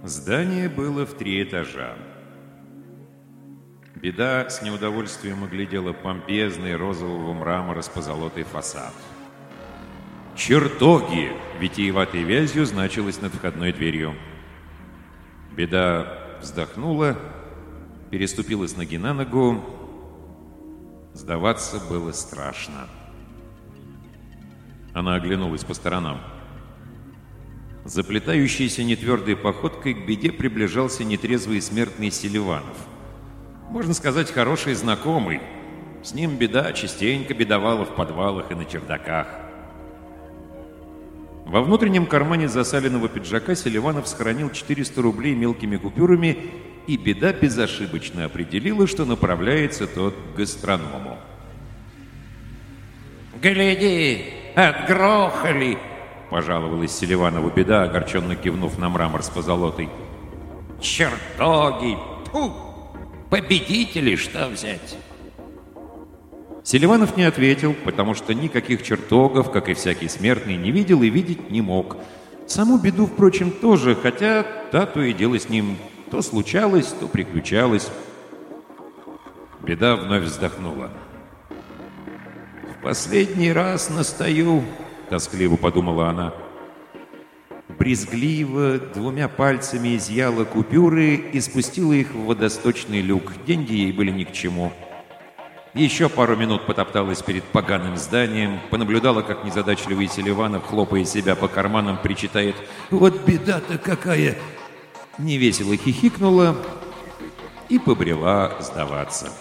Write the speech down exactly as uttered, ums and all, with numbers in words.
Здание было в три этажа. Беда с неудовольствием оглядела помпезный розового мрамора с позолотой фасад. «Чертоги!» — витиеватой вязью значилось над входной дверью. Беда вздохнула, переступила с ноги на ногу. Сдаваться было страшно. Она оглянулась по сторонам. Заплетающейся нетвердой походкой к Беде приближался нетрезвый смертный Селиванов. Можно сказать, хороший знакомый. С ним Беда частенько бедовала в подвалах и на чердаках. Во внутреннем кармане засаленного пиджака Селиванов схоронил четыреста рублей мелкими купюрами, и Беда безошибочно определила, что направляется тот к гастроному. «Гляди, отгрохали!» — пожаловалась Селиванову Беда, огорченно кивнув на мрамор с позолотой. «Чертоги! Фу! Победители, что взять?» Селиванов не ответил, потому что никаких чертогов, как и всякий смертный, не видел и видеть не мог. Саму Беду, впрочем, тоже, хотя та то и дело с ним то случалось, то приключалось. Беда вновь вздохнула. «В последний раз настаю», — тоскливо подумала она. Брезгливо двумя пальцами изъяла купюры и спустила их в водосточный люк. Деньги ей были ни к чему. Еще пару минут потопталась перед поганым зданием, понаблюдала, как незадачливый Селиванов, хлопая себя по карманам, причитает: «Вот беда-то какая!» Невесело хихикнула и побрела сдаваться.